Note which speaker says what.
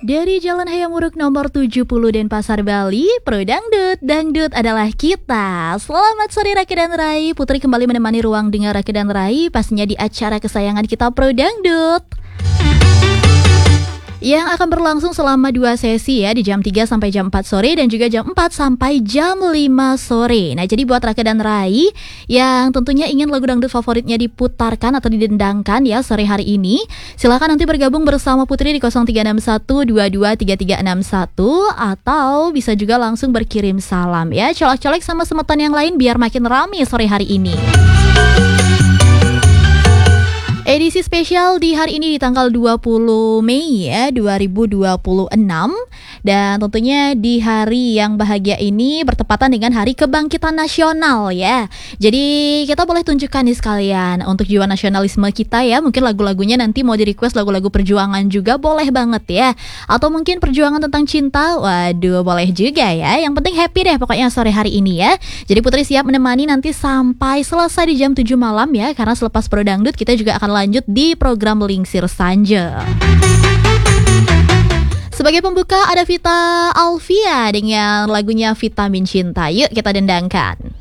Speaker 1: Dari Jalan Hayamuruk nomor 70 Denpasar, Bali, Pro Dangdut, Dangdut adalah kita. Selamat sore Rake dan Rai, Putri kembali menemani ruang dengar Rake dan Rai, pastinya di acara kesayangan kita Pro Dangdut, yang akan berlangsung selama 2 sesi ya, di jam 3 sampai jam 4 sore dan juga jam 4 sampai jam 5 sore. Nah, jadi buat Rake dan Rai yang tentunya ingin lagu dangdut favoritnya diputarkan atau didendangkan ya sore hari ini, silakan nanti bergabung bersama Putri di 0361223361 atau bisa juga langsung berkirim salam ya, colek-colek sama semeton yang lain biar makin rame sore hari ini. Edisi spesial di hari ini di tanggal 20 Mei ya 2026. Dan tentunya di hari yang bahagia ini bertepatan dengan Hari Kebangkitan Nasional ya. Jadi kita boleh tunjukkan nih sekalian untuk jiwa nasionalisme kita ya. Mungkin lagu-lagunya nanti mau di request lagu-lagu perjuangan juga boleh banget ya. Atau mungkin perjuangan tentang cinta, waduh boleh juga ya. Yang penting happy deh pokoknya sore hari ini ya. Jadi Putri siap menemani nanti sampai selesai di jam 7 malam ya. Karena selepas Pro Dangdut kita juga akan lanjut di program Lingsir Sanje. Sebagai pembuka ada Vita Alvia dengan lagunya Vitamin Cinta. Yuk kita dendangkan.